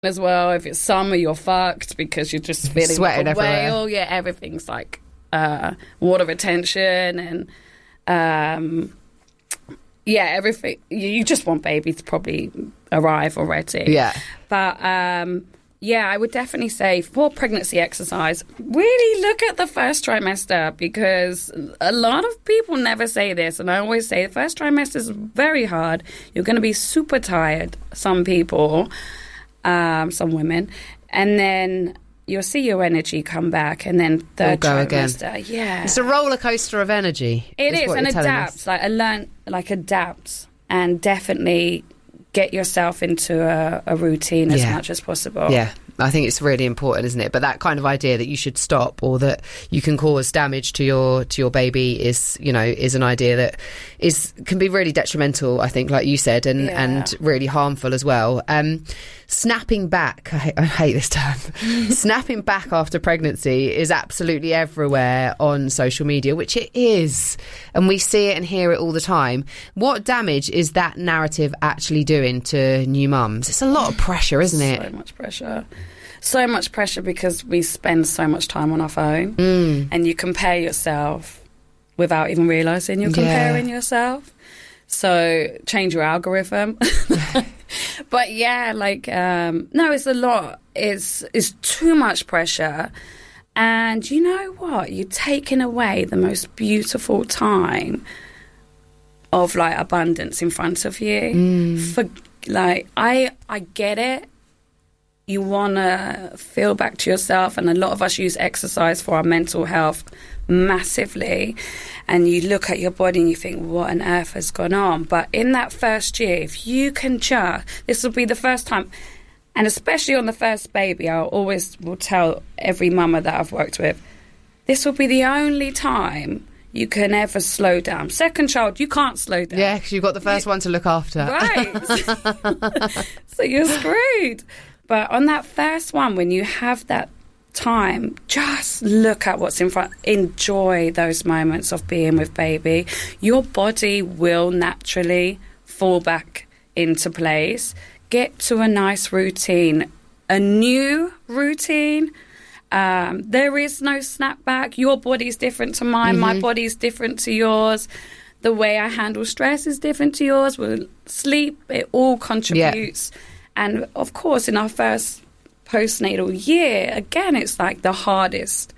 as well. If it's summer, you're fucked because you're just feeling sweating like a everywhere. whale. Yeah, everything's like water retention and everything. You just want baby to probably arrive already. Yeah. But I would definitely say for pregnancy exercise, really look at the first trimester, because a lot of people never say this, and I always say the first trimester is very hard. You're going to be super tired, some people, some women, and then you'll see your energy come back, and then third trimester again. Yeah, it's a roller coaster of energy. It is, and adapt. Adapt, and definitely get yourself into a routine as much as possible. Yeah, I think it's really important, isn't it? But that kind of idea that you should stop, or that you can cause damage to your baby is an idea that can be really detrimental, I think, like you said, and really harmful as well. Snapping back, I hate this term. Snapping back after pregnancy is absolutely everywhere on social media, which it is. And we see it and hear it all the time. What damage is that narrative actually doing to new mums? It's a lot of pressure, isn't it? So much pressure. So much pressure because we spend so much time on our phone, and you compare yourself without even realising you're comparing yourself. So change your algorithm. But no, it's a lot. It's too much pressure. And you know what? You're taking away the most beautiful time of abundance in front of you. I get it. You want to feel back to yourself, and a lot of us use exercise for our mental health massively, and you look at your body and you think, what on earth has gone on? But in that first year, if you can this will be the first time, and especially on the first baby, I always will tell every mama that I've worked with, this will be the only time you can ever slow down. Second child, you can't slow down. Yeah, because you've got the first one to look after. Right. So you're screwed. But on that first one, when you have that time, just look at what's in front. Enjoy those moments of being with baby. Your body will naturally fall back into place. Get to a nice routine, a new routine. There is no snapback. Your body's different to mine. My body's different to yours. The way I handle stress is different to yours. We'll sleep. It all contributes. Yeah. And of course, in our first postnatal year, again, it's like the hardest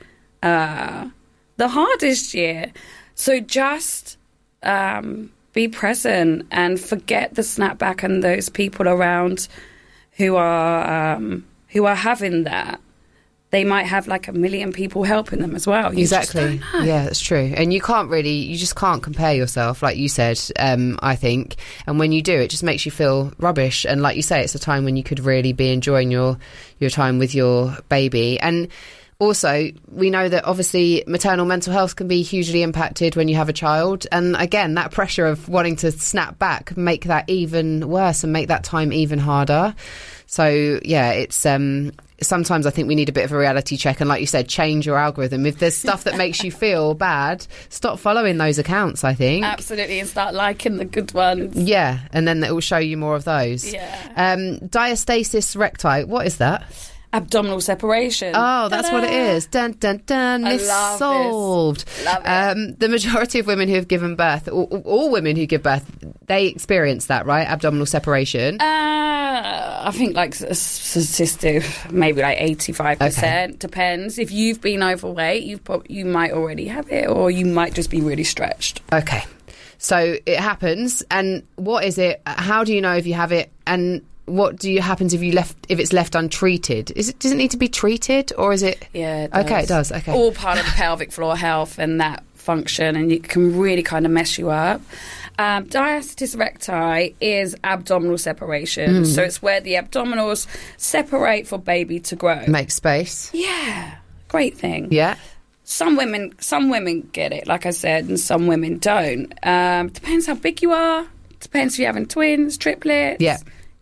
year. So just be present and forget the snapback and those people around who are having that. They might have a million people helping them as well. Exactly. Yeah, that's true. And you just can't compare yourself, like you said, I think. And when you do, it just makes you feel rubbish. And like you say, it's a time when you could really be enjoying your time with your baby. And also, we know that obviously maternal mental health can be hugely impacted when you have a child. And again, that pressure of wanting to snap back, make that even worse and make that time even harder. So, yeah, it's... sometimes I think we need a bit of a reality check, and like you said, change your algorithm. If there's stuff that makes you feel bad, stop following those accounts, I think. Absolutely, and start liking the good ones. Yeah, and then it will show you more of those. Yeah. Diastasis recti, what is that? Abdominal separation. Oh, that's what it is. Dun, dun, dun. It's solved. Love it. The majority of women who have given birth, all women who give birth, they experience that, right? Abdominal separation. I think statistic, maybe 85%. Okay. Depends. If you've been overweight, you might already have it, or you might just be really stretched. Okay. So it happens. And what is it? How do you know if you have it? And what happens if it's left untreated? Does it need to be treated, or is it? Yeah, it does. Okay, it does. Okay. All part of the pelvic floor health and that function, and it can really kind of mess you up. Diastasis recti is abdominal separation. So it's where the abdominals separate for baby to grow. Make space. Yeah. Great thing. Yeah. Some women get it, like I said, and some women don't. Depends how big you are. Depends if you're having twins, triplets. Yeah.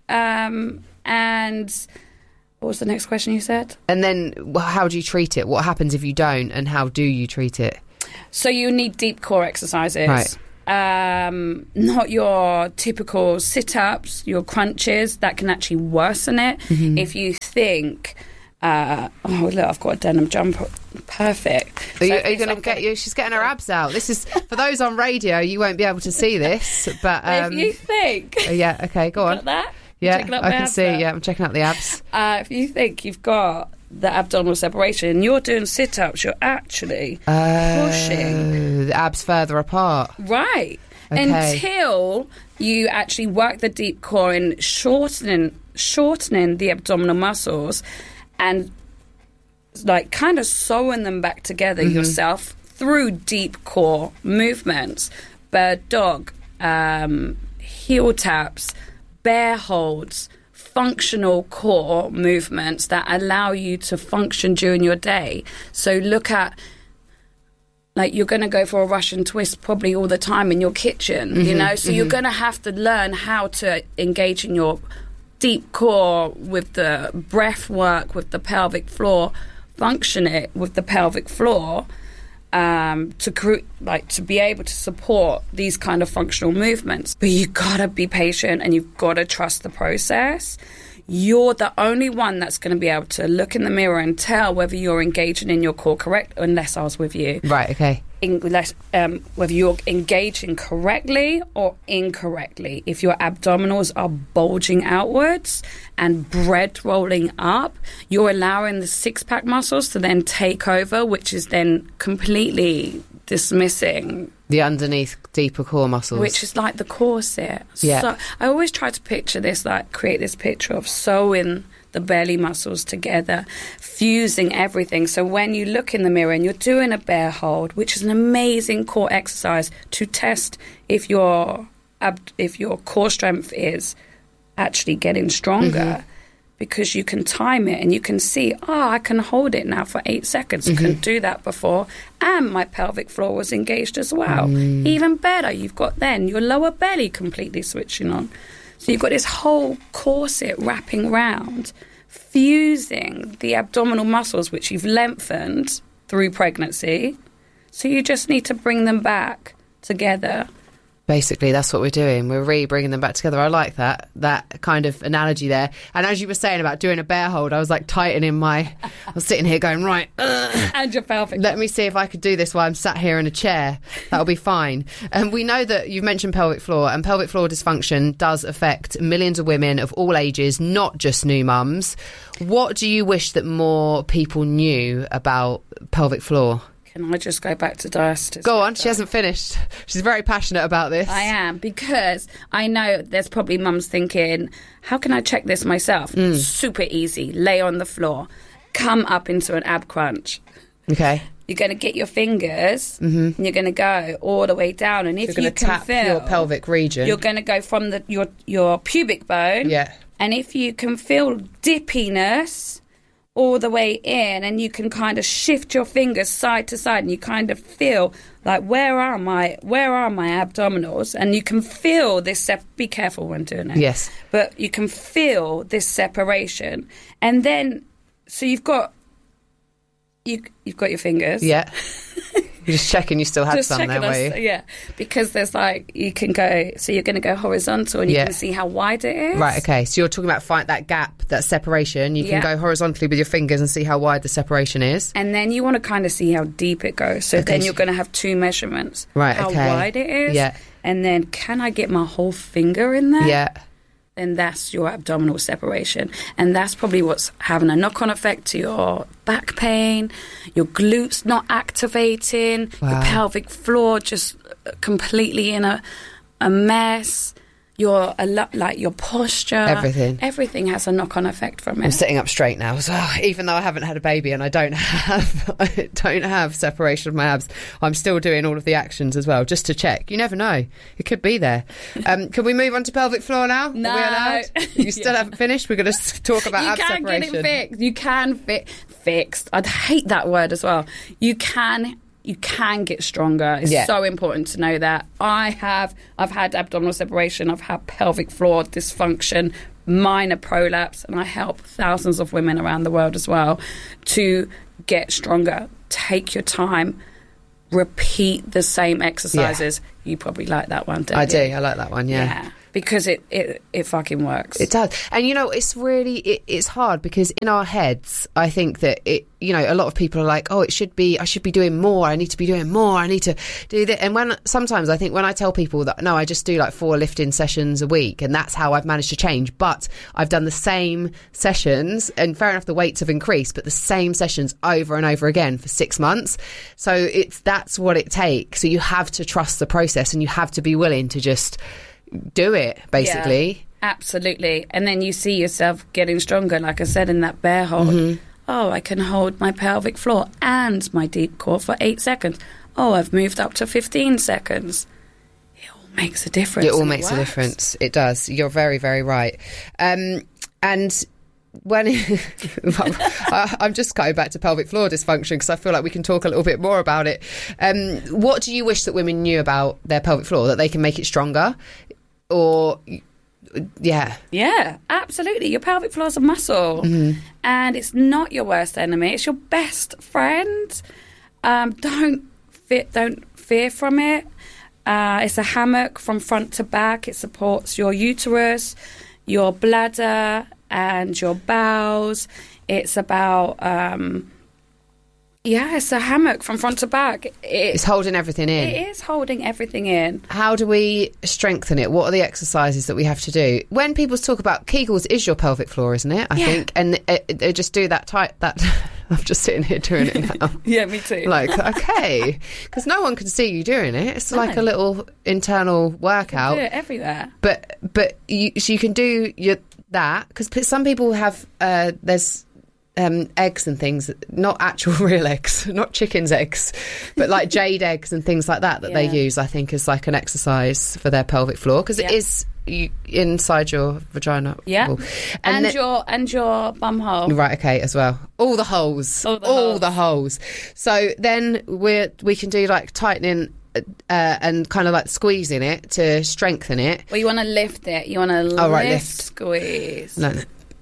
And what was the next question you said? And then how do you treat it? What happens if you don't, and how do you treat it? So you need deep core exercises. Right. not your typical sit-ups, your crunches, that can actually worsen it. If you think, oh look, I've got a denim jumper, perfect. Are you going to get you? She's getting her abs out. This is for those on radio. You won't be able to see this, but if you think, yeah, okay, go on. Got that? Yeah, I can see. Yeah, I'm checking out the abs. If you think you've got the abdominal separation and you're doing sit-ups, you're actually pushing the abs further apart. Right. Okay. Until you actually work the deep core and shortening the abdominal muscles and like kind of sewing them back together yourself through deep core movements. Bird dog, heel taps, bear holds, functional core movements that allow you to function during your day. So look at, like, you're going to go for a Russian twist probably all the time in your kitchen, you know? So you're going to have to learn how to engage in your deep core with the breath work, with the pelvic floor, function it with the pelvic floor, to be able to support these kind of functional movements. But you gotta be patient and you've gotta trust the process. You're the only one that's going to be able to look in the mirror and tell whether you're engaging in your core correct, unless I was with you. Right, okay. Whether you're engaging correctly or incorrectly. If your abdominals are bulging outwards and bread rolling up, you're allowing the six-pack muscles to then take over, which is then completely dismissing the underneath deeper core muscles, which is like the corset. Yeah. So I always try to picture this, like create this picture of sewing the belly muscles together, fusing everything. So when you look in the mirror and you're doing a bear hold, which is an amazing core exercise to test if your core strength is actually getting stronger, because you can time it and you can see, I can hold it now for 8 seconds. I couldn't do that before. And my pelvic floor was engaged as well. Even better, you've got then your lower belly completely switching on. So you've got this whole corset wrapping round, fusing the abdominal muscles, which you've lengthened through pregnancy. So you just need to bring them back together. Basically, that's what we're doing. We're really bringing them back together. I like that kind of analogy there. And as you were saying about doing a bear hold, I was like tightening I was sitting here going, right. And your pelvic. Let me see if I could do this while I'm sat here in a chair. That'll be fine. And we know that you've mentioned pelvic floor, and pelvic floor dysfunction does affect millions of women of all ages, not just new mums. What do you wish that more people knew about pelvic floor? Can I just go back to diastasis? Go on, she hasn't finished. She's very passionate about this. I am, because I know there's probably mums thinking, how can I check this myself? Super easy. Lay on the floor. Come up into an ab crunch. Okay. You're going to get your fingers and you're going to go all the way down. And if you can tap feel your pelvic region, you're going to go from your pubic bone. Yeah. And if you can feel dippiness all the way in, and you can kind of shift your fingers side to side, and you kind of feel like, where are my abdominals? And you can feel this be careful when doing it. Yes. But you can feel this separation. And then, so you've got your fingers. Yeah. You're just checking you still had some there, were you? Yeah, because there's you can go, so you're going to go horizontal and you can see how wide it is. Right, okay. So you're talking about that gap, that separation. You can go horizontally with your fingers and see how wide the separation is. And then you want to kind of see how deep it goes. So then you're going to have two measurements. Right, how wide it is. Yeah. And then, can I get my whole finger in there? Yeah. Then that's your abdominal separation. And that's probably what's having a knock-on effect to your back pain, your glutes not activating, the pelvic floor just completely in a mess, your posture. Everything has a knock-on effect from it. I'm sitting up straight now as well, even though I haven't had a baby and I don't have separation of my abs. I'm still doing all of the actions as well, just to check. You never know. It could be there. Can we move on to pelvic floor now? No. Are we allowed? You still haven't finished? We're going to talk about ab separation. You can get it fixed. You can fixed. I'd hate that word as well. You can get stronger. It's so important to know that. I've had abdominal separation, I've had pelvic floor dysfunction, minor prolapse, and I help thousands of women around the world as well to get stronger. Take your time. repeat the same exercises. You probably like that one, don't you? I do. I like that one, yeah. Because it fucking works. It does. And, you know, it's really, it's hard because in our heads, I think that you know, a lot of people are like, oh, I should be doing more. I need to be doing more. I need to do that. And sometimes I think when I tell people that, no, I just do like 4 lifting sessions a week and that's how I've managed to change. But I've done the same sessions, and fair enough, the weights have increased, but the same sessions over and over again for 6 months. So that's what it takes. So you have to trust the process and you have to be willing to just do it, basically. Yeah, absolutely. And then you see yourself getting stronger, like I said, in that bear hold. Oh, I can hold my pelvic floor and my deep core for 8 seconds. Oh, I've moved up to 15 seconds. It all makes a difference. It all makes a difference. It does. You're very, very right. And when I'm just going back to pelvic floor dysfunction because I feel like we can talk a little bit more about it. What do you wish that women knew about their pelvic floor, that they can make it stronger? Or, yeah, absolutely. Your pelvic floor is a muscle, and it's not your worst enemy. It's your best friend. Don't fear from it. It's a hammock from front to back. It supports your uterus, your bladder, and your bowels. It's about it's a hammock from front to back. It's holding everything in. It is holding everything in. How do we strengthen it? What are the exercises that we have to do? When people talk about Kegels, is your pelvic floor, isn't it? I think. And they just do that I'm just sitting here doing it now. Yeah, me too. Like, okay. Because no one can see you doing it. It's like a little internal workout. You can do it everywhere. But you can do that. Because some people have, there's eggs and things, not actual real eggs, not chicken's eggs, but like jade eggs and things like that they use, I think, as like an exercise for their pelvic floor, because it is inside your vagina. Yeah. And your bum hole. Right, okay, as well. All the holes. All the holes. So then we can do like tightening and kind of like squeezing it to strengthen it. Well, you want to lift it. You want to lift, squeeze. No.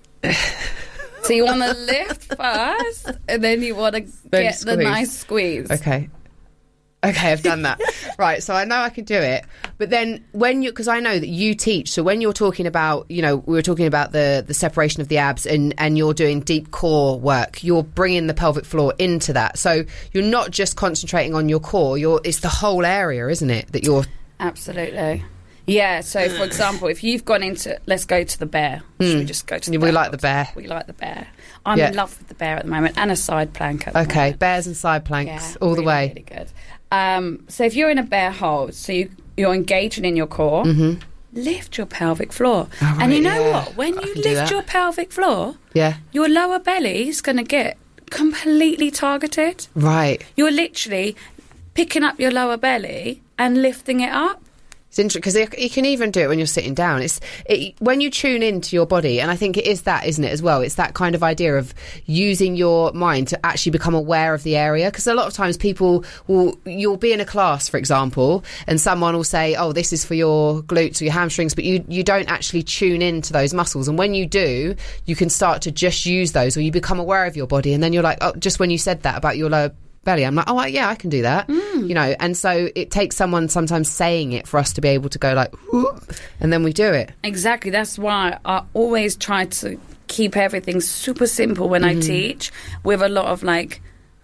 So you want to lift first, and then you want to get the nice squeeze. Okay, I've done that. Right, so I know I can do it. But then because I know that you teach, so when you're talking about, you know, we were talking about the separation of the abs and you're doing deep core work, you're bringing the pelvic floor into that. So you're not just concentrating on your core, it's the whole area, isn't it, that you're... Absolutely. Yeah, so for example, if you've gone into, let's go to the bear. Should we just go to the bear? We like the bear. We like the bear. I'm in love with the bear at the moment, and a side plank at the moment. Bears and side planks all the way. Really good. So if you're in a bear hold, so you're engaging in your core, lift your pelvic floor. Oh, right, and you know what? When you lift your pelvic floor, your lower belly is going to get completely targeted. Right. You're literally picking up your lower belly and lifting it up. It's interesting because you can even do it when you're sitting down. When you tune into your body, and I think it is that, isn't it, as well? It's that kind of idea of using your mind to actually become aware of the area. Because a lot of times you'll be in a class, for example, and someone will say, oh, this is for your glutes or your hamstrings, but you don't actually tune into those muscles. And when you do, you can start to just use those, or you become aware of your body. And then you're like, oh, just when you said that about your lower belly, I'm like, oh yeah, I can do that. You know, and so it takes someone sometimes saying it for us to be able to go like, whoop, and then we do it. Exactly. That's why I always try to keep everything super simple when I teach, with a lot of like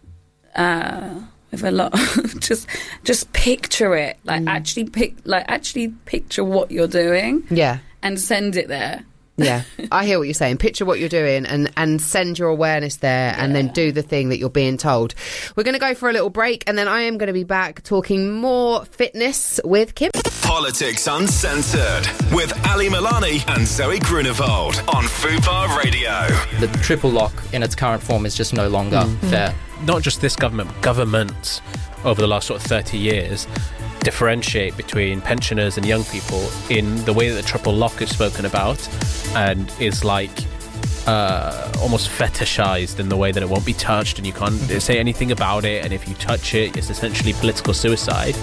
just picture it, like actually picture what you're doing, and send it there. Yeah, I hear what you're saying. Picture what you're doing and send your awareness there, and then do the thing that you're being told. We're going to go for a little break, and then I am going to be back talking more fitness with Kim. Politics Uncensored with Ali Milani and Zoe Grunewald on Fubar Radio. The triple lock in its current form is just no longer fair. Not just this government, but governments over the last sort of 30 years differentiate between pensioners and young people in the way that the triple lock is spoken about, and is like almost fetishized in the way that it won't be touched and you can't say anything about it, and if you touch it, it's essentially political suicide.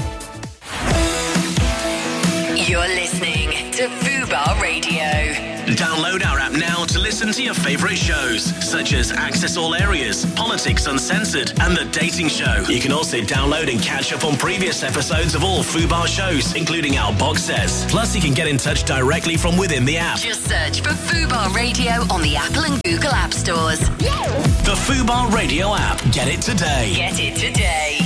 You're listening to Fubar Radio. Download our app now to listen to your favourite shows, such as Access All Areas, Politics Uncensored, and The Dating Show. You can also download and catch up on previous episodes of all Fubar shows, including our box sets. Plus, you can get in touch directly from within the app. Just search for Fubar Radio on the Apple and Google App Stores. The Fubar Radio app. Get it today. Get it today.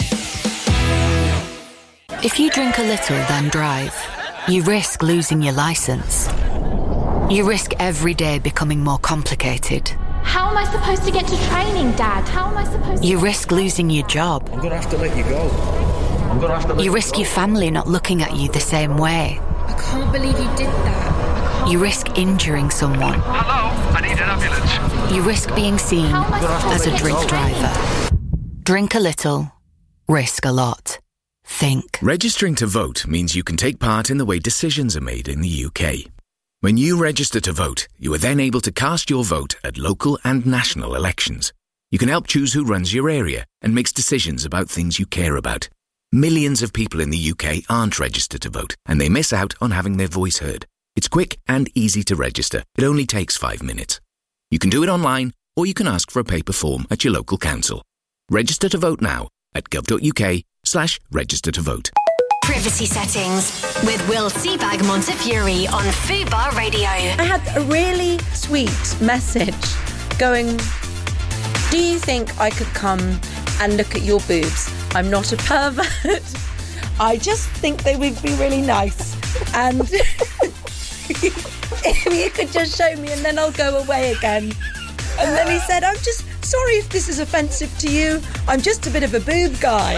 If you drink a little, then drive, you risk losing your licence. You risk every day becoming more complicated. How am I supposed to get to training, Dad? How am I supposed to... You risk losing your job. I'm going to have to let you go. You risk your family not looking at you the same way. I can't believe you did that. You risk injuring someone. Hello, I need an ambulance. You risk being seen as a drink driver. Drink a little, risk a lot. Think. Registering to vote means you can take part in the way decisions are made in the UK. When you register to vote, you are then able to cast your vote at local and national elections. You can help choose who runs your area and makes decisions about things you care about. Millions of people in the UK aren't registered to vote, and they miss out on having their voice heard. It's quick and easy to register. It only takes 5 minutes. You can do it online, or you can ask for a paper form at your local council. Register to vote now at gov.uk/register to vote. Privacy settings with Will Seabag Montefiore on Fubar Radio. I had a really sweet message going, do you think I could come and look at your boobs? I'm not a pervert. I just think they would be really nice. And if you could just show me and then I'll go away again. And then he said, I'm just sorry if this is offensive to you. I'm just a bit of a boob guy.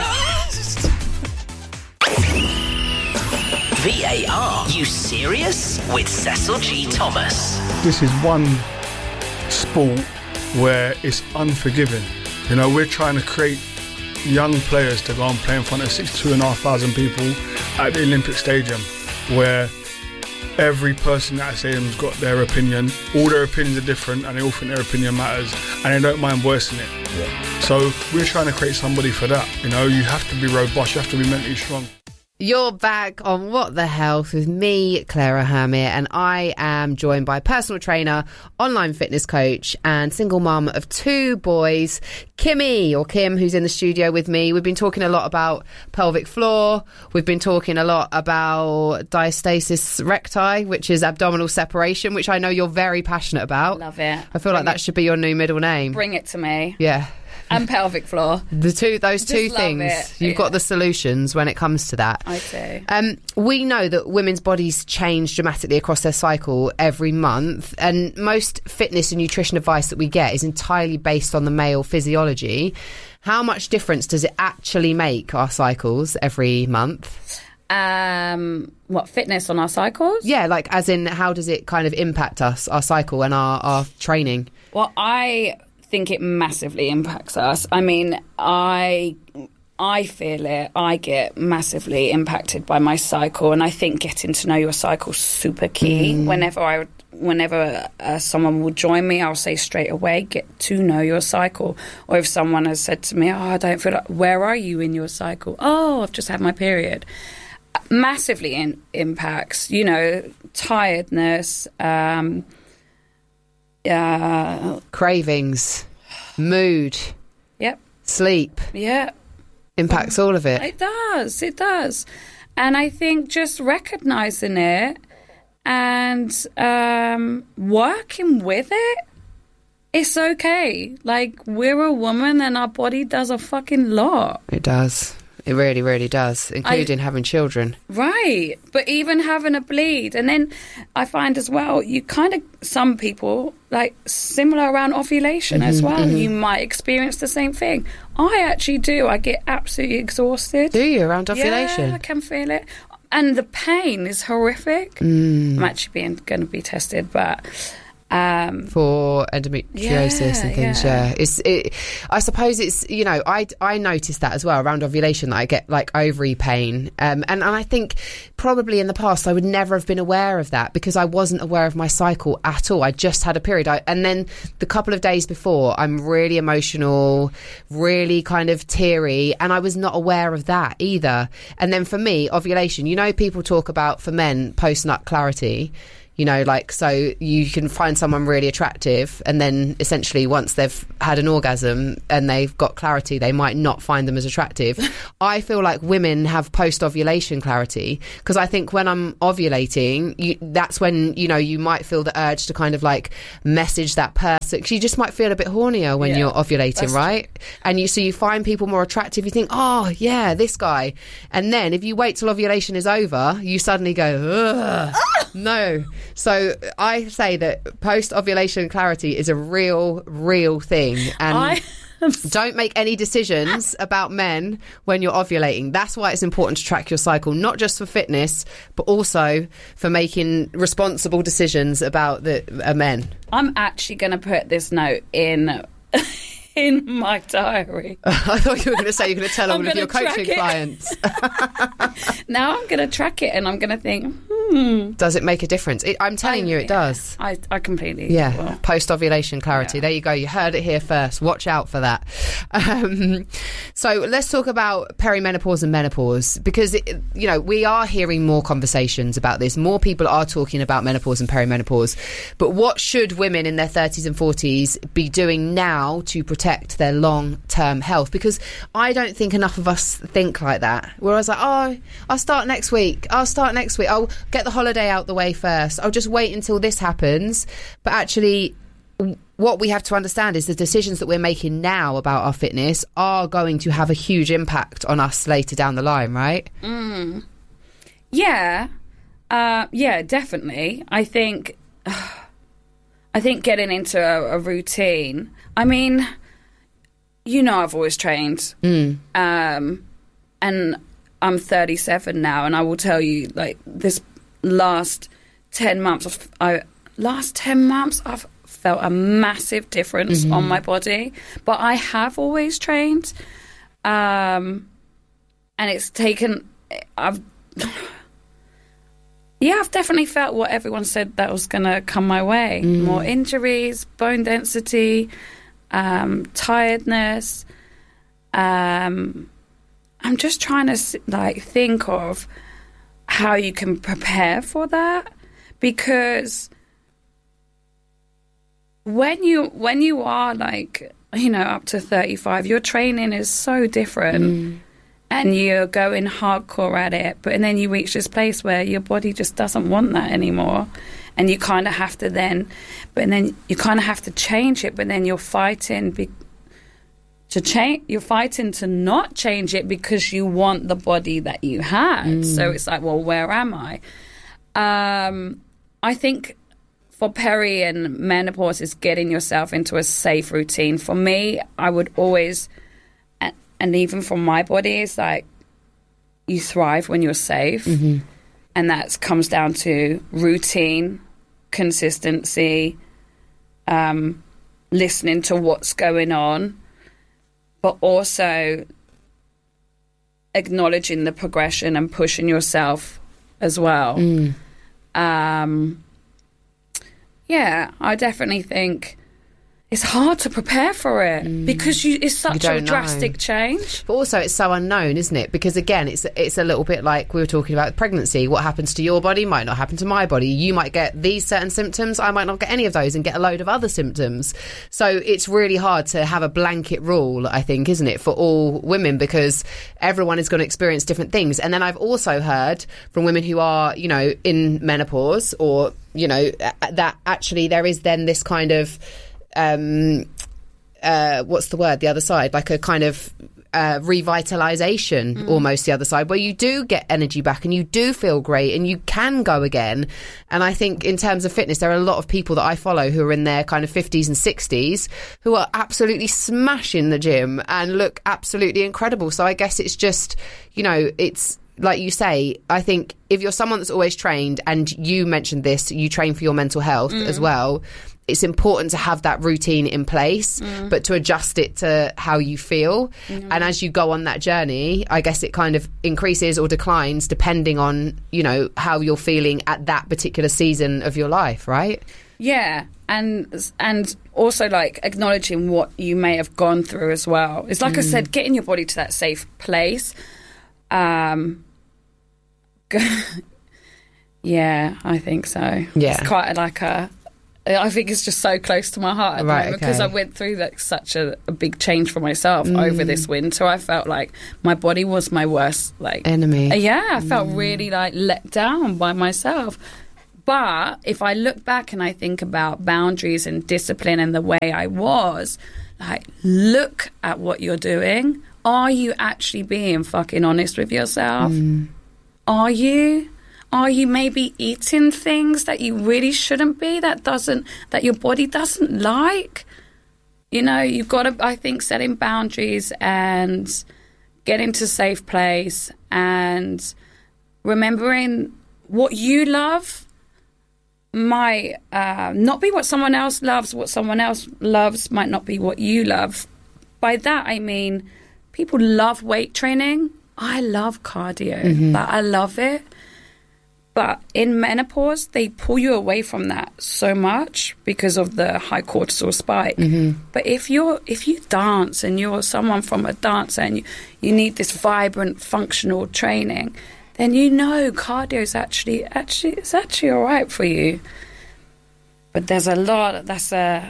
VAR, you serious? With Cecil G. Thomas. This is one sport where it's unforgiving. You know, we're trying to create young players to go and play in front of 62,500 people at the Olympic Stadium, where every person at that stadium's got their opinion. All their opinions are different and they all think their opinion matters and they don't mind voicing it. Yeah. So we're trying to create somebody for that. You know, you have to be robust, you have to be mentally strong. You're back on What the Health with me, Clara Hermit, and I am joined by personal trainer, online fitness coach and single mum of 2 boys, Kimmy, or Kim, who's in the studio with me. We've been talking a lot about pelvic floor. We've been talking a lot about diastasis recti, which is abdominal separation, which I know you're very passionate about. Love it. I feel like that should be your new middle name. Bring it to me. Yeah. And pelvic floor. Those two things. You've got the solutions when it comes to that. I do. We know that women's bodies change dramatically across their cycle every month, and most fitness and nutrition advice that we get is entirely based on the male physiology. How much difference does it actually make, our cycles, every month? What, fitness on our cycles? Yeah, like as in how does it kind of impact us, our cycle and our training? Well, I think it massively impacts us. I mean, I feel it. I get massively impacted by my cycle, and I think getting to know your cycle is super key. Whenever someone will join me, I'll say straight away, get to know your cycle. Or if someone has said to me, oh, I don't feel like, where are you in your cycle? Oh, I've just had my period. Massively impacts, you know, tiredness, cravings, mood, yep, sleep, yeah, impacts all of it. It does. And I think just recognizing it and working with it, it's okay. Like, we're a woman and our body does a fucking lot. It does. It really, really does, including having children. Right. But even having a bleed. And then I find as well, you kind of, some people, like, similar around ovulation as well. Mm-hmm. You might experience the same thing. I actually do. I get absolutely exhausted. Do you, around ovulation? Yeah, I can feel it. And the pain is horrific. I'm actually going to be tested, but... for endometriosis and things, yeah. I suppose it's, you know, I noticed that as well around ovulation, that I get like ovary pain, and I think probably in the past I would never have been aware of that because I wasn't aware of my cycle at all. I just had a period, and then the couple of days before I'm really emotional, really kind of teary, and I was not aware of that either. And then for me, ovulation, you know, people talk about for men post-nut clarity. You know, like, so you can find someone really attractive, and then essentially once they've had an orgasm and they've got clarity, they might not find them as attractive. I feel like women have post-ovulation clarity, because I think when I'm ovulating, that's when, you know, you might feel the urge to kind of like message that person, because you just might feel a bit hornier when you're ovulating, right? And so you find people more attractive, you think, oh yeah, this guy. And then if you wait till ovulation is over, you suddenly go, ugh, no. So I say that post-ovulation clarity is a real thing. And don't make any decisions about men when you're ovulating. That's why it's important to track your cycle, not just for fitness, but also for making responsible decisions about men. I'm actually going to put this note in my diary. I thought you were going to say you're going to tell all of your coaching clients. Now I'm going to track it, and I'm going to think, does it make a difference? I'm telling you, it does. I completely will. Post-ovulation clarity. There you go. You heard it here first. Watch out for that. So let's talk about perimenopause and menopause, because, you know, we are hearing more conversations about this. More people are talking about menopause and perimenopause. But what should women in their 30s and 40s be doing now to protect their long-term health? Because I don't think enough of us think like that. Whereas like, oh, I'll start next week. I'll get the holiday out the way first. I'll just wait until this happens. But actually, what we have to understand is the decisions that we're making now about our fitness are going to have a huge impact on us later down the line, right? Yeah, definitely. I think getting into a routine. I mean, you know, I've always trained, and I'm 37 now, and I will tell you, like, this last 10 months, I've felt a massive difference on my body. But I have always trained, and it's taken. I've definitely felt what everyone said that was going to come my way. More injuries, bone density, tiredness. I'm just trying to think of how you can prepare for that, because when you are like, you know, up to 35, your training is so different. And you're going hardcore at it, and then you reach this place where your body just doesn't want that anymore, and you kind of have to change it, but then you're fighting you're fighting to not change it because you want the body that you had. So it's like, well, where am I? I think for peri and menopause is getting yourself into a safe routine. For me, I would always, and even for my body, it's like you thrive when you're safe. And that comes down to routine, consistency, listening to what's going on, but also acknowledging the progression and pushing yourself as well. I definitely think it's hard to prepare for it because it's such a drastic change. But also it's so unknown, isn't it? Because again, it's a little bit like we were talking about pregnancy. What happens to your body might not happen to my body. You might get these certain symptoms, I might not get any of those and get a load of other symptoms. So it's really hard to have a blanket rule, I think, isn't it, for all women, because everyone is going to experience different things. And then I've also heard from women who are, you know, in menopause, or, you know, that actually there is then this kind of what's the word, the other side, like a kind of revitalization, almost the other side, where you do get energy back and you do feel great and you can go again. And I think in terms of fitness, there are a lot of people that I follow who are in their kind of 50s and 60s who are absolutely smashing the gym and look absolutely incredible. So I guess it's just, you know, it's like you say, I think if you're someone that's always trained, and you mentioned this, you train for your mental health as well, it's important to have that routine in place, but to adjust it to how you feel. And as you go on that journey, I guess it kind of increases or declines depending on, you know, how you're feeling at that particular season of your life, right? Yeah. And also, like, acknowledging what you may have gone through as well. It's like I said, getting your body to that Yeah, I think so. Yeah. It's quite I think it's just so close to my heart at the moment because I went through such a big change for myself over this winter. I felt like my body was my worst enemy. I felt really let down by myself. But if I look back and I think about boundaries and discipline and the way I was, look at what you're doing. Are you actually being fucking honest with yourself? Are you? Are you maybe eating things that you really shouldn't be, that your body doesn't like? You've got to, I think, setting boundaries and getting to a safe place and remembering what you love might not be what someone else loves. What someone else loves might not be what you love. By that, I mean, people love weight training. I love cardio. I love it. But in menopause, they pull you away from that so much because of the high cortisol spike. But if you dance and you're someone from a dancer and you need this vibrant, functional training, then cardio is actually all right for you. But there's a lot. That's a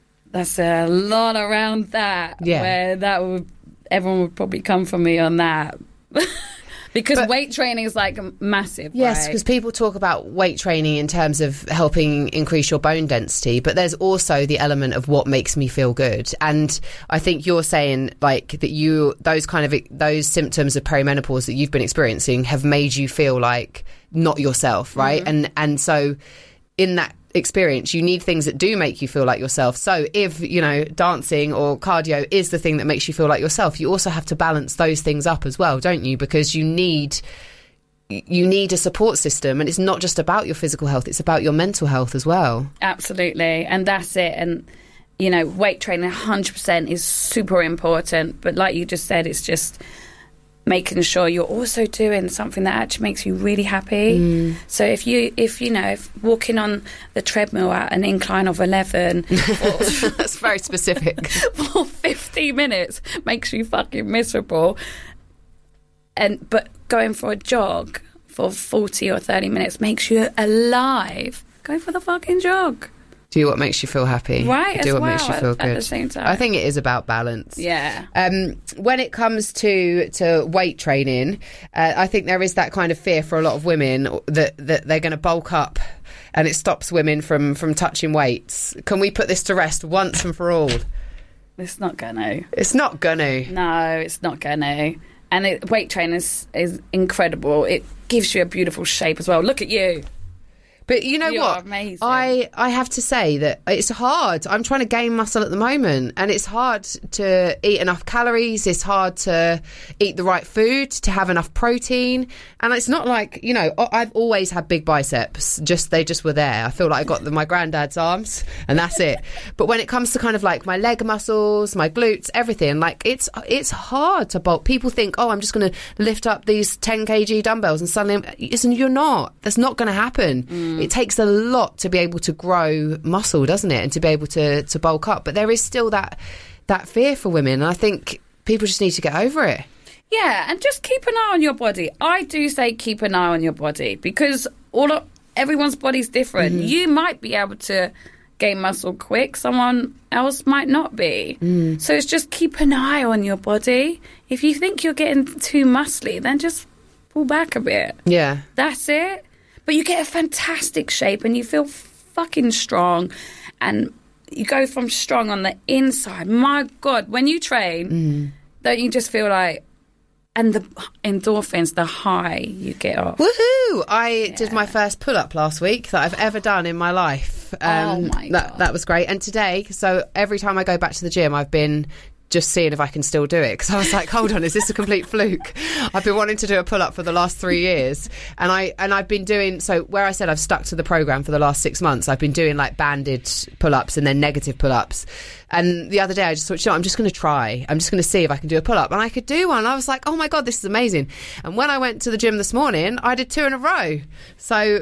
lot around that. Yeah. Where everyone would probably come for me on that. Because weight training is massive, yes, right? because people talk about weight training in terms of helping increase your bone density, but there's also the element of what makes me feel good. And I think you're saying that those symptoms of perimenopause that you've been experiencing have made you feel like not yourself, right? And so in that experience, you need things that do make you feel like yourself. So if dancing or cardio is the thing that makes you feel like yourself, you also have to balance those things up as well, don't you? Because you need a support system, and it's not just about your physical health, it's about your mental health as well. Absolutely. And that's it. And weight training 100% is super important, but like you just said, it's just making sure you're also doing something that actually makes you really happy. So if walking on the treadmill at an incline of 11 that's very specific for 15 minutes makes you fucking miserable, but going for a jog for 40 or 30 minutes makes you alive, go for the fucking jog. Do what makes you feel happy. Right, do what makes you feel good. At the same time. I think it is about balance. Yeah. When it comes to weight training, I think there is that kind of fear for a lot of women that they're going to bulk up and it stops women from touching weights. Can we put this to rest once and for all? It's not going to. It's not going to. No, it's not going to. And weight training is incredible. It gives you a beautiful shape as well. Look at you. But you know what? Amazing. I have to say that it's hard. I'm trying to gain muscle at the moment, and it's hard to eat enough calories. It's hard to eat the right food, to have enough protein. And it's not like, I've always had big biceps. They just were there. I feel like I got my granddad's arms, and that's it. But when it comes to kind of my leg muscles, my glutes, everything, it's hard to bulk. People think, I'm just going to lift up these 10 kg dumbbells and suddenly, you're not. That's not going to happen. It takes a lot to be able to grow muscle, doesn't it? And to be able to bulk up. But there is still that fear for women. And I think people just need to get over it. Yeah, and just keep an eye on your body. I do say keep an eye on your body because everyone's body's different. You might be able to gain muscle quick. Someone else might not be. So it's just keep an eye on your body. If you think you're getting too muscly, then just pull back a bit. Yeah. That's it. But you get a fantastic shape and you feel fucking strong and you go from strong on the inside. My God, when you train, don't you just feel like, and the endorphins, the high you get off. Woohoo! I did my first pull-up last week that I've ever done in my life. Oh my God. That was great. And today, so every time I go back to the gym, I've been just seeing if I can still do it, because I was like, hold on, is this a complete fluke? I've been wanting to do a pull-up for the last 3 years, and I've been doing, so where I said I've stuck to the program for the last 6 months, I've been doing banded pull-ups and then negative pull-ups. And the other day I just thought, I'm just going to try. I'm just going to see if I can do a pull-up. And I could do one. I was like, oh my God, this is amazing. And when I went to the gym this morning, I did 2 in a row. So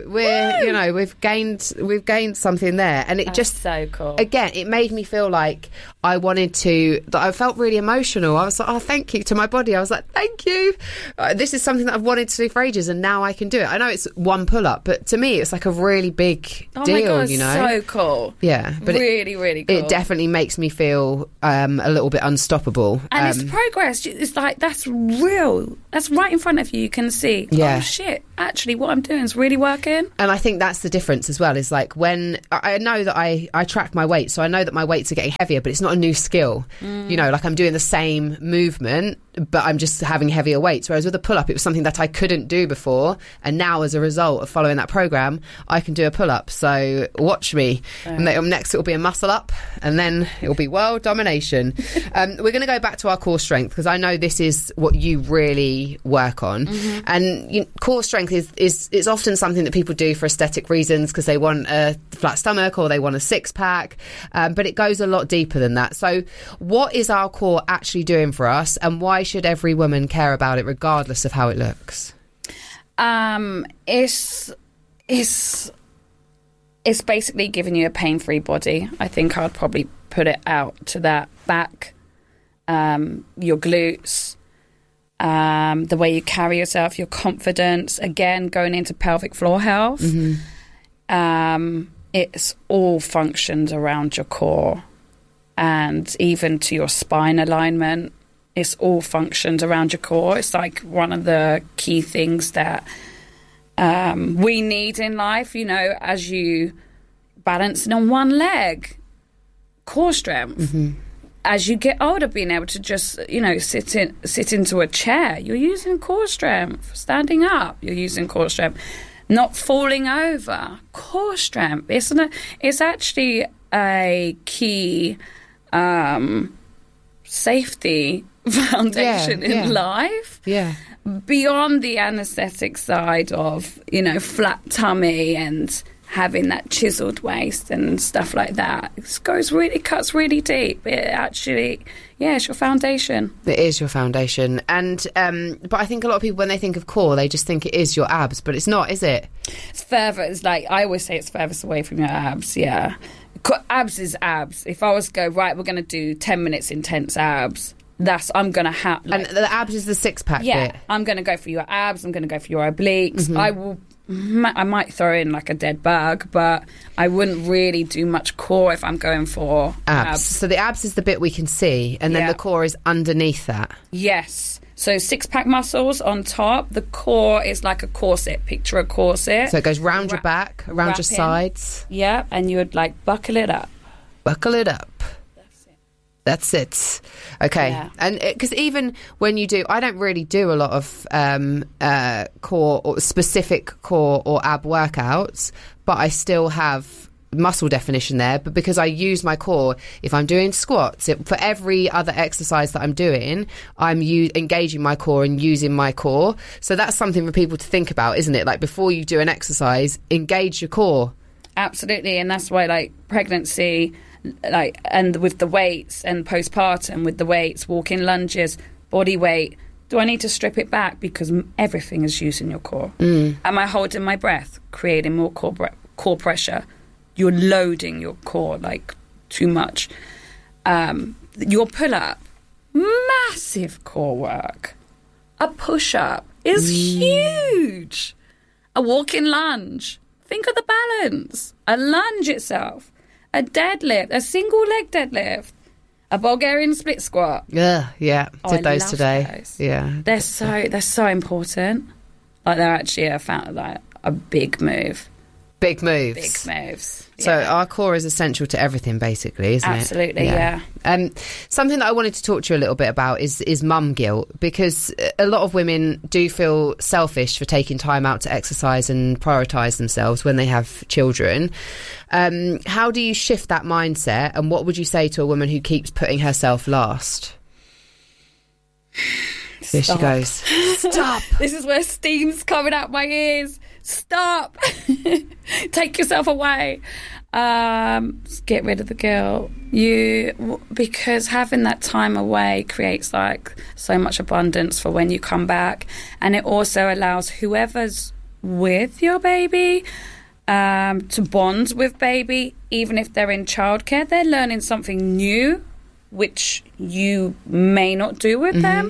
we've gained something there. And it That's just so cool. Again, it made me feel like I felt felt really emotional. I was like, oh, thank you to my body. I was like, thank you. This is something that I've wanted to do for ages, and now I can do it. I know it's one pull-up, but to me, it's like a really big deal, my God, you know? so cool. Yeah. But really, really cool. It definitely makes me feel a little bit unstoppable. And it's progress. It's like, that's real. That's right in front of you. You can see, oh, shit, actually what I'm doing is really working. And I think that's the difference as well, is like when I know that I track my weight, so I know that my weights are getting heavier, but it's not a new skill. You know, like I'm doing the same movement, but I'm just having heavier weights. Whereas with a pull-up, it was something that I couldn't do before, and now as a result of following that program, I can do a pull-up. So watch me. And next it will be a muscle up, and then it will be world domination. We're going to go back to our core strength, because I know this is what you really work on. And core strength is often something that people do for aesthetic reasons, because they want a flat stomach or they want a six-pack, but it goes a lot deeper than that. So what is our core actually doing for us, and why should every woman care about it regardless of how it looks? It's basically giving you a pain-free body. I think I'd probably put it out to that. Back, your glutes, the way you carry yourself, your confidence, again, going into pelvic floor health. It's all functions around your core, and even to your spine alignment. It's all functions around your core. It's like one of the key things that we need in life, you know, as you balancing on one leg, core strength. As you get older, being able to just, you know, sit into a chair, you're using core strength. Standing up, you're using core strength. Not falling over, core strength. It's actually a key safety foundation in life. Beyond the anesthetic side of, you know, flat tummy and having that chiseled waist and stuff like that. It cuts really deep. It actually, it's your foundation. It is your foundation. And but I think a lot of people, when they think of core, they just think it is your abs, but it's not, is it? It's further. It's like, I always say, it's furthest away from your abs. Abs is abs. If I was to go, right, we're going to do 10 minutes intense abs, I'm going to have... and the abs is the six-pack bit. I'm going to go for your abs. I'm going to go for your obliques. I might throw in like a dead bug, but I wouldn't really do much core if I'm going for abs. So the abs is the bit we can see, and then the core is underneath that. Yes. So six-pack muscles on top. The core is like a corset. Picture a corset. So it goes round your back, around your sides. Yeah, and you would like buckle it up. Buckle it up. That's it. Okay. Yeah. And because even when you do, I don't really do a lot of core or specific core or ab workouts, but I still have muscle definition there. But because I use my core, if I'm doing squats, for every other exercise that I'm doing, I'm engaging my core and using my core. So that's something for people to think about, isn't it? Like, before you do an exercise, engage your core. Absolutely. And that's why, like, pregnancy, like, and with the weights, and postpartum with the weights, walking lunges, body weight, do I need to strip it back? Because everything is using your core. Am I holding my breath, creating more core pressure? You're loading your core like too much. Your pull-up, massive core work. A push-up is huge. A walking lunge, think of the balance. A lunge itself. A deadlift, a single leg deadlift, a Bulgarian split squat. Yeah, did those today. Those. Yeah, they're so important. Like, they're actually a big move. Big moves. Big moves. So our core is essential to everything, basically, isn't it? Absolutely, yeah. Something that I wanted to talk to you a little bit about is mum guilt, because a lot of women do feel selfish for taking time out to exercise and prioritise themselves when they have children. How do you shift that mindset, and what would you say to a woman who keeps putting herself last? There she goes. Stop. This is where steam's coming out my ears. Stop. Take yourself away. Get rid of the guilt. Because having that time away creates like so much abundance for when you come back, and it also allows whoever's with your baby to bond with baby, even if they're in childcare. They're learning something new which you may not do with them.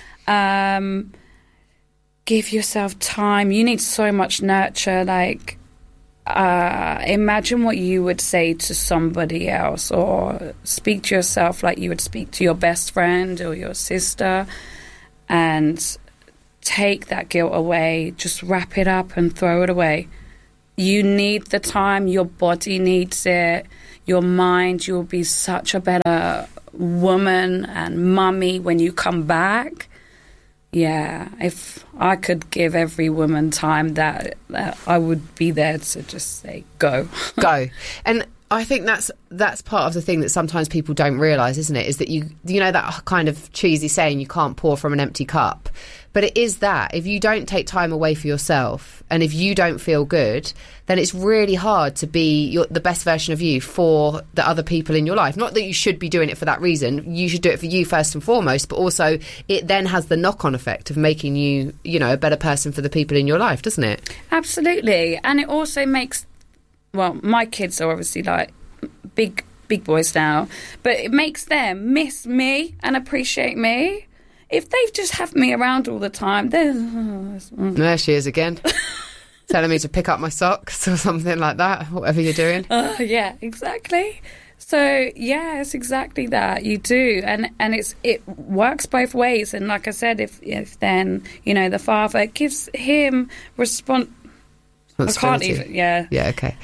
Give yourself time. You need so much nurture. Like, imagine what you would say to somebody else, or speak to yourself like you would speak to your best friend or your sister, and take that guilt away. Just wrap it up and throw it away. You need the time. Your body needs it. Your mind, you'll be such a better woman and mummy when you come back. Yeah, if I could give every woman time, that I would be there to just say, go. Go. And I think that's part of the thing that sometimes people don't realise, isn't it? Is that you know that kind of cheesy saying, you can't pour from an empty cup. But it is that. If you don't take time away for yourself, and if you don't feel good, then it's really hard to be the best version of you for the other people in your life. Not that you should be doing it for that reason. You should do it for you first and foremost, but also it then has the knock-on effect of making you, a better person for the people in your life, doesn't it? Absolutely. And it also makes, well, my kids are obviously like big boys now, but it makes them miss me and appreciate me. If they've just have me around all the time, there she is again, telling me to pick up my socks or something like that, whatever you're doing. Yeah, exactly. So, yeah, it's exactly that. You do. And it works both ways. And like I said, if then, the father gives him I can't even, yeah. Yeah, okay.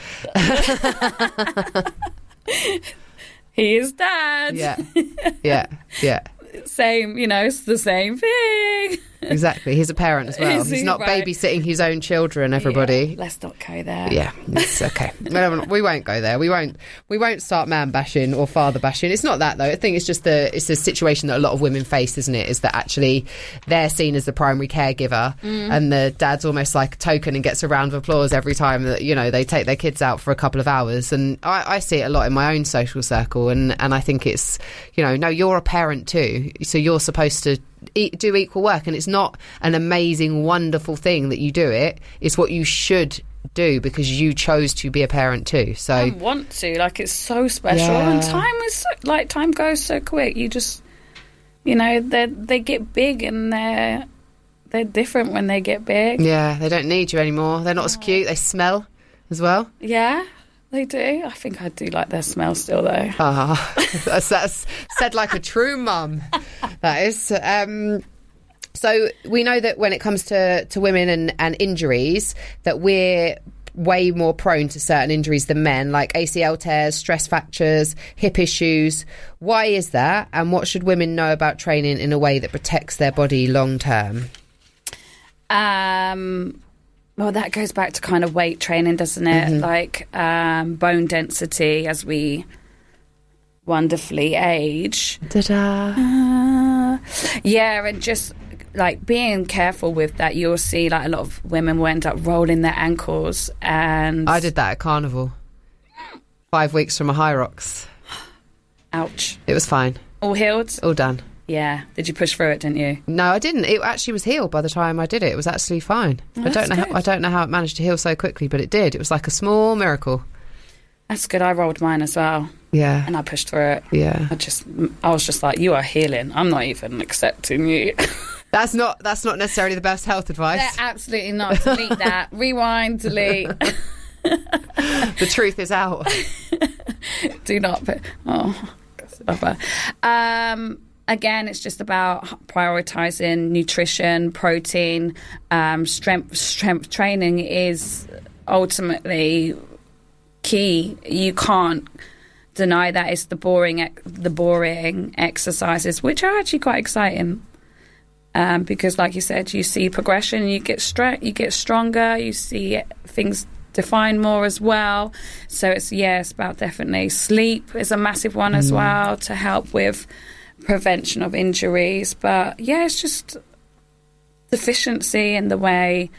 He is dad. Yeah. Same, it's the same thing. Exactly. He's a parent as well. He's not babysitting his own children, everybody. Yeah, let's not go there. Yeah, it's okay. We won't go there. We won't start man bashing or father bashing. It's not that, though. I think it's just it's a situation that a lot of women face, isn't it? Is that actually they're seen as the primary caregiver, and the dad's almost like a token and gets a round of applause every time that, they take their kids out for a couple of hours. And I see it a lot in my own social circle, and I think it's, no, you're a parent too, so you're supposed to do equal work, and it's not an amazing, wonderful thing that you do it. It's what you should do because you chose to be a parent too. So I want to, it's so special, and time goes so quick. You just, they get big, and they're different when they get big. Yeah, they don't need you anymore. They're not as cute. They smell as well. Yeah. They do. I think I do like their smell still, though. That's said like a true mum. That is. So we know that when it comes to women and injuries, that we're way more prone to certain injuries than men, like ACL tears, stress fractures, hip issues. Why is that? And what should women know about training in a way that protects their body long term? Well, that goes back to kind of weight training, doesn't it? Like bone density as we wonderfully age. Yeah, and just like being careful with that. You'll see like a lot of women will end up rolling their ankles, and I did that at Carnival. 5 weeks from a High Rocks. Ouch. It was fine. All healed? All done. Yeah. Did you push through it, didn't you? No, I didn't. It actually was healed by the time I did it. It was absolutely fine. Oh, I don't know how it managed to heal so quickly, but it did. It was like a small miracle. That's good. I rolled mine as well. Yeah. And I pushed through it. Yeah. I was just like, you are healing. I'm not even accepting you. That's not necessarily the best health advice. Yeah, absolutely not. Delete that. Rewind, delete. The truth is out. Do not put... Oh, again, it's just about prioritising nutrition, protein, strength training is ultimately key. You can't deny that. It's the boring exercises, which are actually quite exciting, because, like you said, you see progression, you get stronger, you see things define more as well. So it's about definitely sleep is a massive one as well to help with prevention of injuries. But yeah, it's just deficiency in the way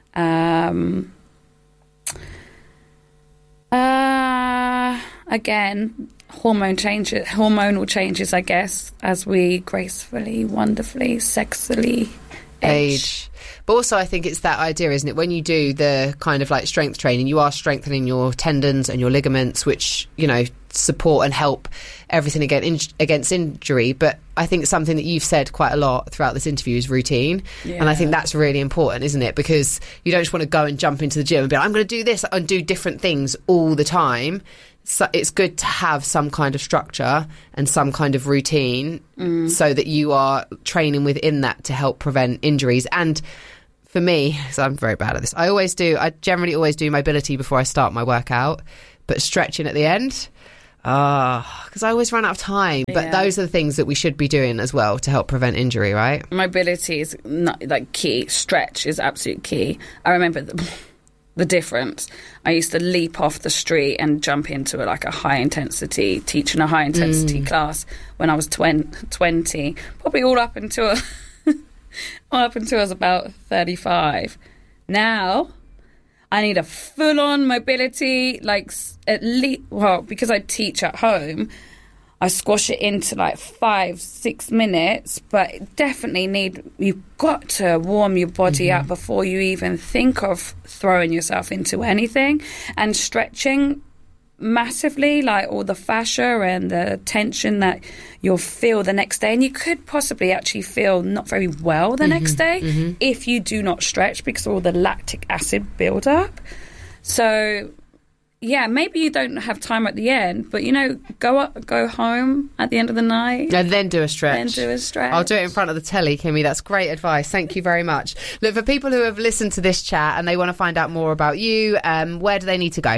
again, hormonal changes, I guess, as we gracefully, wonderfully, sexily age. But also I think it's that idea, isn't it? When you do the kind of like strength training, you are strengthening your tendons and your ligaments, which, support and help everything against injury. But I think something that you've said quite a lot throughout this interview is routine. Yeah. And I think that's really important, isn't it? Because you don't just want to go and jump into the gym and be like, I'm going to do this and do different things all the time. So it's good to have some kind of structure and some kind of routine so that you are training within that to help prevent injuries. And for me, so I'm very bad at this, I generally always do mobility before I start my workout, but stretching at the end, because I always run out of time. But those are the things that we should be doing as well to help prevent injury, right? Mobility is not, key. Stretch is absolute key. I remember the difference. I used to leap off the street and jump into teaching a high intensity class when I was 20, probably all up until I was about 35. Now I need a full-on mobility, at least, because I teach at home, I squash it into 5-6 minutes, but definitely you've got to warm your body up before you even think of throwing yourself into anything. And stretching massively, all the fascia and the tension that you'll feel the next day, and you could possibly actually feel not very well the next day if you do not stretch, because of all the lactic acid build up. So yeah, maybe you don't have time at the end, but go home at the end of the night and then do a stretch. I'll do it in front of the telly, Kimmy. That's great advice. Thank you very much. Look, for people who have listened to this chat and they want to find out more about you, where do they need to go?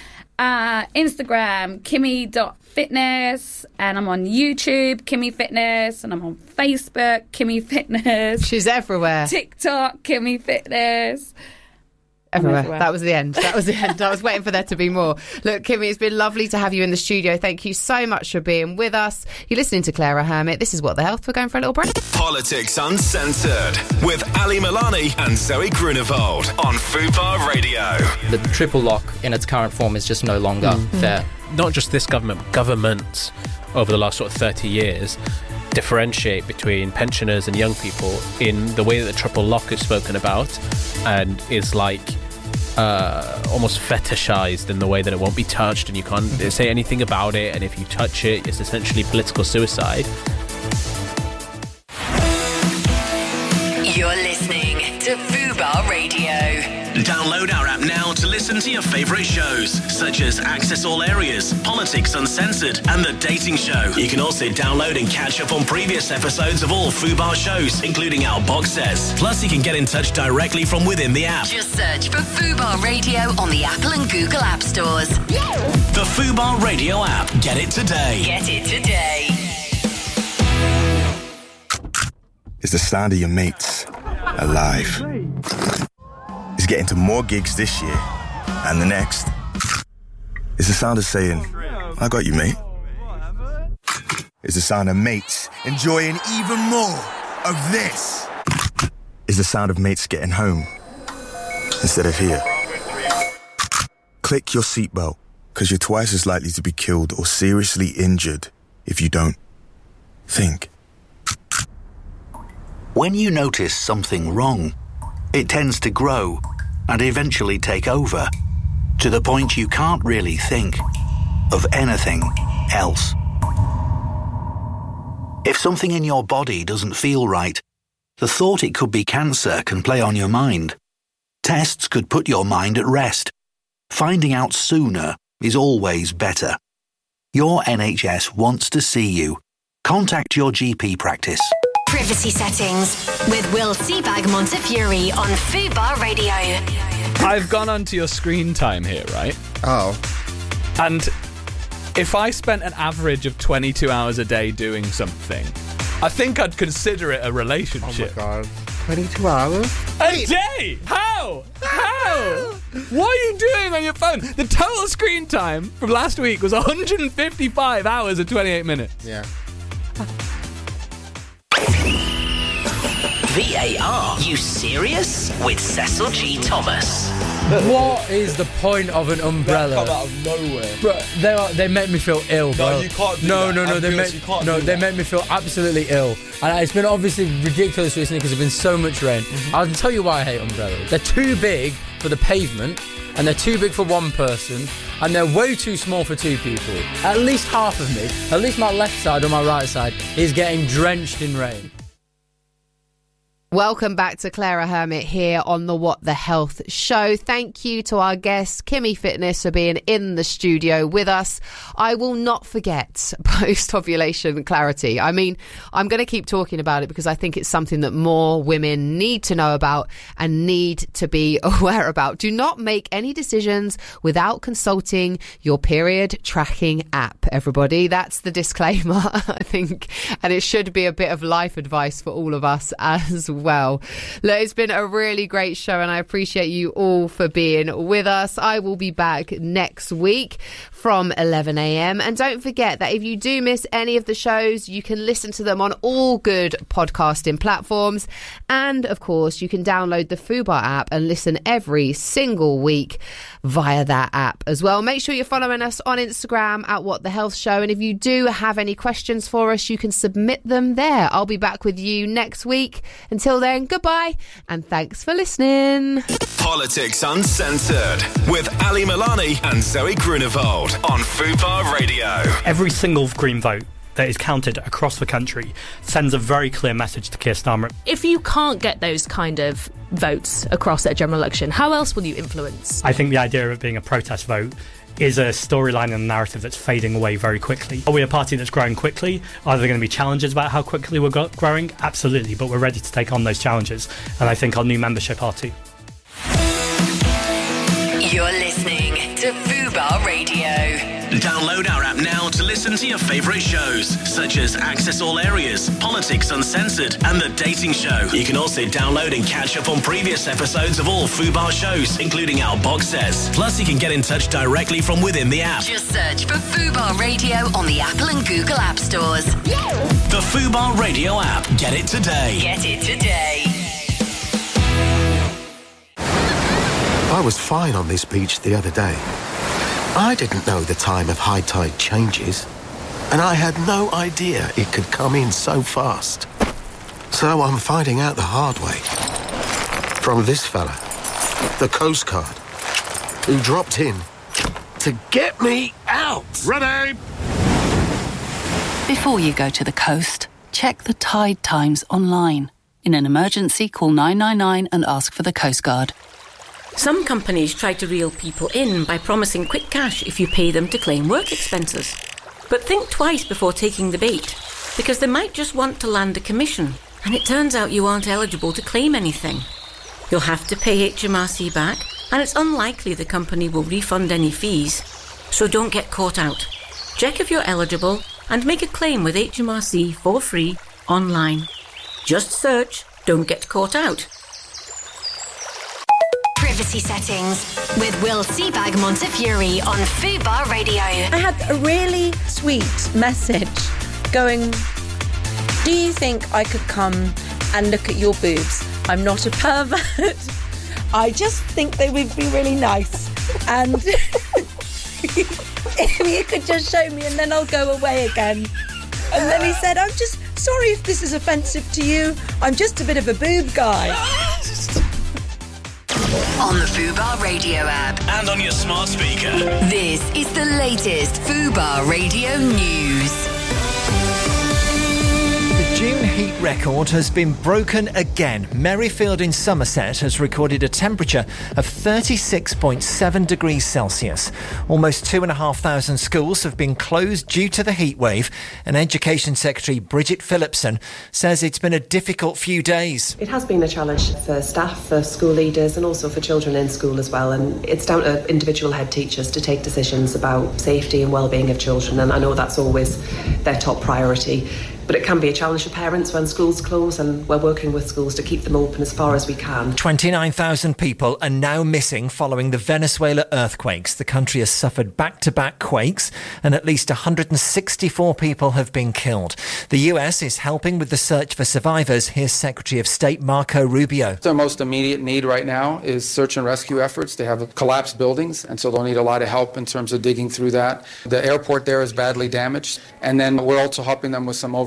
Instagram, Kimmy.fitness, and I'm on YouTube, Kimmy Fitness, and I'm on Facebook, Kimmy Fitness. She's everywhere. TikTok, Kimmy Fitness. Everywhere. That was the end. I was waiting for there to be more. Look, Kimmy, it's been lovely to have you in the studio. Thank you so much for being with us. You're listening to Clara Hermit. This is What the Health. We're going for a little break. Politics Uncensored with Ali Milani and Zoe Grunewald on Fubar Radio. The triple lock in its current form is just no longer fair. Not just this government, governments over the last 30 years differentiate between pensioners and young people in the way that the triple lock is spoken about, and is almost fetishized in the way that it won't be touched and you can't say anything about it, and if you touch it, it's essentially political suicide. You're listening to Fubar Radio. Download our app now to listen to your favourite shows, such as Access All Areas, Politics Uncensored, and The Dating Show. You can also download and catch up on previous episodes of all Fubar shows, including our box sets. Plus, you can get in touch directly from within the app. Just search for Fubar Radio on the Apple and Google App Stores. The Fubar Radio app. Get it today. Get it today. It's the sound of your mates alive. It's getting to more gigs this year and the next. It's the sound of saying, I got you, mate. It's the sound of mates enjoying even more of this. It's the sound of mates getting home instead of here. Click your seatbelt, because you're twice as likely to be killed or seriously injured if you don't think. When you notice something wrong, it tends to grow and eventually take over, to the point you can't really think of anything else. If something in your body doesn't feel right, the thought it could be cancer can play on your mind. Tests could put your mind at rest. Finding out sooner is always better. Your NHS wants to see you. Contact your GP practice. Privacy settings with Will Seabag Montefiore on Fubar Radio. I've gone onto your screen time here, right? Oh. And if I spent an average of 22 hours a day doing something, I think I'd consider it a relationship. Oh my God. 22 hours? A day? How? What are you doing on your phone? The total screen time from last week was 155 hours and 28 minutes. Yeah. VAR, you serious? With Cecil G. Thomas. What is the point of an umbrella? Come out of nowhere. Bro, they make me feel ill, bro. No, you can't do that. They make me feel absolutely ill. And it's been obviously ridiculous recently because there's been so much rain. I'll tell you why I hate umbrellas. They're too big for the pavement, and they're too big for one person, and they're way too small for two people. At least half of me, at least my left side or my right side, is getting drenched in rain. Welcome back to Clara Hermit here on the What the Health show. Thank you to our guest, Kimmy Fitness, for being in the studio with us. I will not forget post-ovulation clarity. I mean, I'm going to keep talking about it because I think it's something that more women need to know about and need to be aware about. Do not make any decisions without consulting your period tracking app, everybody. That's the disclaimer, I think. And it should be a bit of life advice for all of us as well. Look, it's been a really great show and I appreciate you all for being with us. I will be back next week from 11 a.m. And don't forget that if you do miss any of the shows, you can listen to them on all good podcasting platforms. And of course, you can download the Fubar app and listen every single week via that app as well. Make sure you're following us on Instagram at What the Health Show. And if you do have any questions for us, you can submit them there. I'll be back with you next week. Until then, goodbye and thanks for listening. Politics Uncensored with Ali Milani and Zoe Grunewald on Fubar Radio. Every single Green vote that is counted across the country sends a very clear message to Keir Starmer. If you can't get those kind of votes across at a general election, how else will you influence? I think the idea of it being a protest vote is a storyline and a narrative that's fading away very quickly. Are we a party that's growing quickly? Are there going to be challenges about how quickly we're growing? Absolutely, but we're ready to take on those challenges, and I think our new membership are too. You're listening to Fubar Radio. Download our app now to listen to your favourite shows, such as Access All Areas, Politics Uncensored, and The Dating Show. You can also download and catch up on previous episodes of all Fubar shows, including our box sets. Plus, you can get in touch directly from within the app. Just search for Fubar Radio on the Apple and Google App Stores. The Fubar Radio app. Get it today. Get it today. I was fine on this beach the other day. I didn't know the time of high tide changes, and I had no idea it could come in so fast. So I'm finding out the hard way. From this fella, the Coast Guard, who dropped in to get me out. Ready! Before you go to the coast, check the tide times online. In an emergency, call 999 and ask for the Coast Guard. Some companies try to reel people in by promising quick cash if you pay them to claim work expenses. But think twice before taking the bait, because they might just want to land a commission, and it turns out you aren't eligible to claim anything. You'll have to pay HMRC back, and it's unlikely the company will refund any fees. So don't get caught out. Check if you're eligible and make a claim with HMRC for free online. Just search "Don't Get Caught Out." Privacy settings with Will Seabag Montefiore on Fubar Radio. I had a really sweet message going, do you think I could come and look at your boobs? I'm not a pervert. I just think they would be really nice. And if you could just show me and then I'll go away again. And then he said, I'm just sorry if this is offensive to you. I'm just a bit of a boob guy. On the Fubar Radio app. And on your smart speaker. This is the latest Fubar Radio news. The June heat record has been broken again. Merrifield in Somerset has recorded a temperature of 36.7 degrees Celsius. Almost 2,500 schools have been closed due to the heat wave, and Education Secretary Bridget Phillipson says it's been a difficult few days. It has been a challenge for staff, for school leaders and also for children in school as well, and it's down to individual head teachers to take decisions about safety and well-being of children, and I know that's always their top priority. But it can be a challenge for parents when schools close, and we're working with schools to keep them open as far as we can. 29,000 people are now missing following the Venezuela earthquakes. The country has suffered back-to-back quakes, and at least 164 people have been killed. The US is helping with the search for survivors. Here's Secretary of State Marco Rubio. Their most immediate need right now is search and rescue efforts. They have collapsed buildings, and so they'll need a lot of help in terms of digging through that. The airport there is badly damaged, and then we're also helping them with some over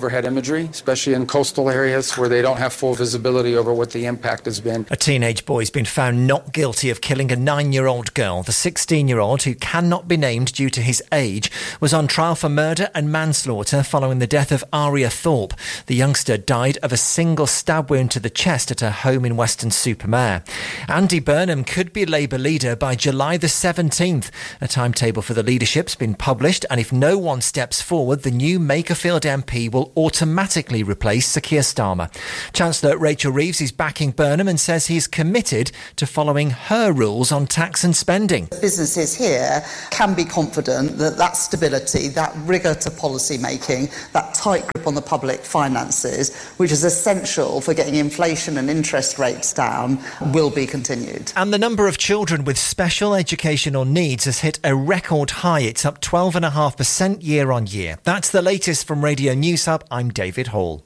overhead imagery, especially in coastal areas where they don't have full visibility over what the impact has been. A teenage boy's been found not guilty of killing a 9-year-old girl. The 16-year-old, who cannot be named due to his age, was on trial for murder and manslaughter following the death of Aria Thorpe. The youngster died of a single stab wound to the chest at her home in Weston-super-Mare. Andy Burnham could be Labour leader by July the 17th. A timetable for the leadership's been published, and if no one steps forward, the new Makerfield MP will automatically replace Sir Keir Starmer. Chancellor Rachel Reeves is backing Burnham and says he's committed to following her rules on tax and spending. Businesses here can be confident that that stability, that rigour to policy making, that tight grip on the public finances, which is essential for getting inflation and interest rates down, will be continued. And the number of children with special educational needs has hit a record high. It's up 12.5% year on year. That's the latest from Radio News Hub. I'm David Hall.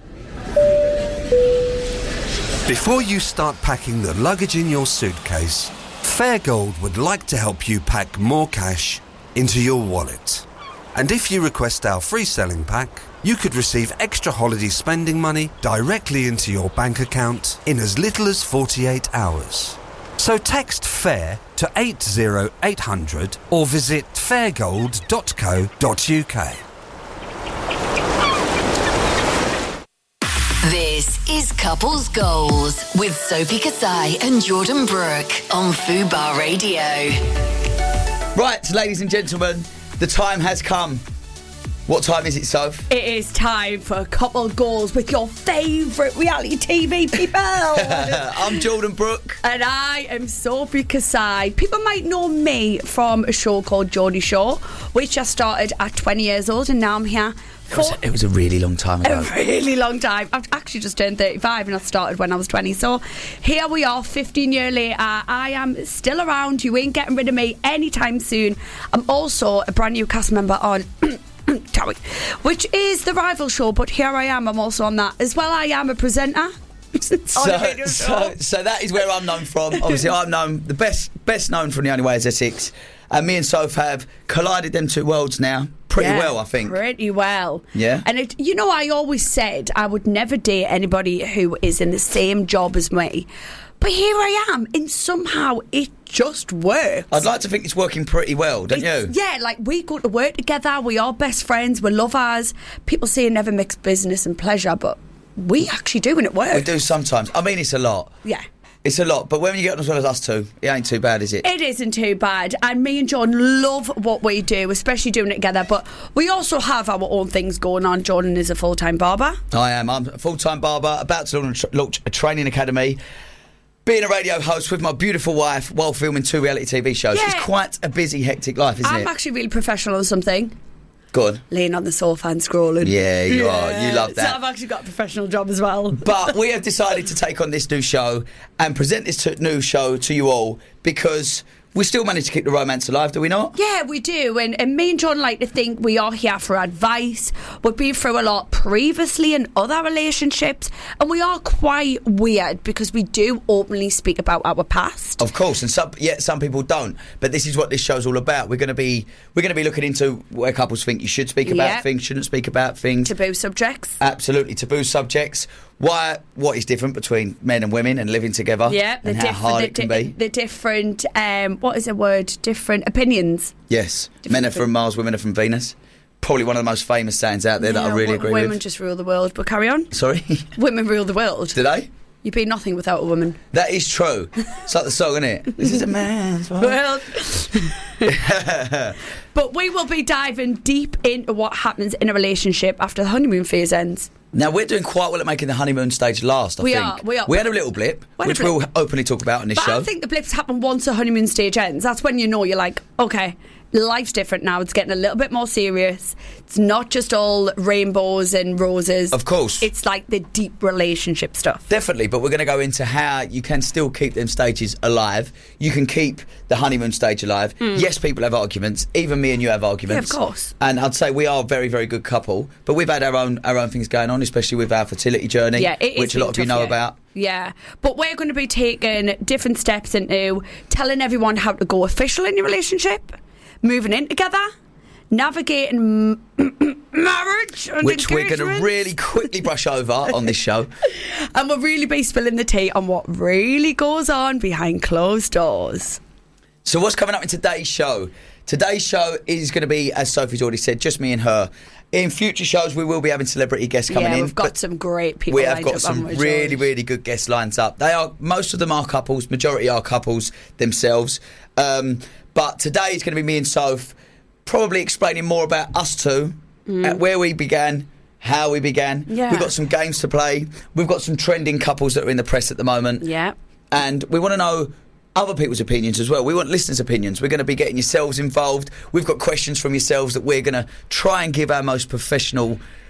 Before you start packing the luggage in your suitcase, Fairgold would like to help you pack more cash into your wallet. And if you request our free selling pack, you could receive extra holiday spending money directly into your bank account in as little as 48 hours. So text FAIR to 80800 or visit fairgold.co.uk. This is Couples Goals with Sophie Kasai and Jordan Brooke on Fubar Radio. Right, ladies and gentlemen, the time has come. What time is it, Soph? It is time for Couple Goals with your favourite reality TV people. I'm Jordan Brooke. And I am Sophie Kasai. People might know me from a show called Geordie Shore, which I started at 20 years old, and now I'm here. It was a really long time ago. A really long time. I've actually just turned 35 and I started when I was 20. So here we are, 15 years later. I am still around. You ain't getting rid of me anytime soon. I'm also a brand new cast member on... which is the rival show, but here I am. I'm also on that as well. I am a presenter. So that is where I'm known from. Obviously, I'm known the best known from The Only Way Is Essex, and me and Soph have collided them two worlds now pretty well, I think. Pretty well. Yeah. And I always said I would never date anybody who is in the same job as me. But here I am, and somehow it just works. I'd like to think it's working pretty well, don't you? Yeah, like we go to work together, we are best friends, we're lovers. People say never mix business and pleasure, but we actually do, and it works. We do sometimes. I mean, it's a lot. Yeah. It's a lot, but when you get on as well as us two, it ain't too bad, is it? It isn't too bad, and me and Jordan love what we do, especially doing it together, but we also have our own things going on. Jordan is a full-time barber. I am. I'm a full-time barber, about to launch a training academy. Being a radio host with my beautiful wife while filming 2 reality TV shows. Yeah. It's quite a busy, hectic life, isn't it? I'm actually really professional on something. Go on. Laying on the sofa and scrolling. Yeah, you are. You love that. So I've actually got a professional job as well. But we have decided to take on this new show and present this new show to you all because we still manage to keep the romance alive, do we not? Yeah, we do. And me and John like to think we are here for advice. We've been through a lot previously in other relationships, and we are quite weird because we do openly speak about our past. Of course, and some people don't. But this is what this show's all about. We're going to be looking into where couples think you should speak about things, shouldn't speak about things. Taboo subjects. Absolutely, taboo subjects. What is different between men and women and living together? Yeah, and how hard it can be. The different, what is the word? Different opinions. Yes, men are from Mars, women are from Venus. Probably one of the most famous sayings out there that I really agree with. Women just rule the world, but carry on. Sorry? Women rule the world. Do they? You'd be nothing without a woman. That is true. It's like the song, isn't it? This is a man's world. But we will be diving deep into what happens in a relationship after the honeymoon phase ends. Now, we're doing quite well at making the honeymoon stage last, I think. We are. We had a little blip, which we'll openly talk about on this show. I think the blips happen once the honeymoon stage ends. That's when you know you're like, okay, life's different now. It's getting a little bit more serious. It's not just all rainbows and roses. Of course. It's like the deep relationship stuff. Definitely, but we're going to go into how you can still keep them stages alive. You can keep the honeymoon stage alive. Yes, people have arguments. Even me and you have arguments. Yeah, of course. And I'd say we are a very, very good couple. But we've had our own things going on, especially with our fertility journey, which a lot of you know about. Yeah, but we're going to be taking different steps into telling everyone how to go official in your relationship, moving in together, navigating marriage and which we're going to engagements. really quickly brush over on this show. And we'll really be spilling the tea on what really goes on behind closed doors. So what's coming up in today's show? Today's show is going to be, as Sophie's already said, just me and her. In future shows, we will be having celebrity guests coming in. Yeah, we've got some great people We have lined got up, some haven't we, really, George? really good guests lined up. Most of them are couples, majority are couples themselves. But today is going to be me and Soph probably explaining more about us two, where we began, how we began. Yeah. We've got some games to play. We've got some trending couples that are in the press at the moment. Yeah. And we want to know other people's opinions as well. We want listeners' opinions. We're going to be getting yourselves involved. We've got questions from yourselves that we're going to try and give our most professional